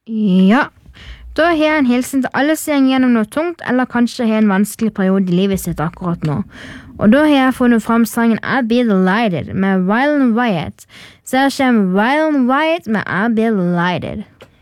Ja, da har jeg en hilsen til alle som går gjennom noe tungt, eller kanskje har en vanskelig periode i livet sitt akkurat nå. Og da har jeg funnet fram sangen I'll Be Delighted med Wild and Wyatt. Så her kommer Wild and Wyatt med I'll Be Delighted.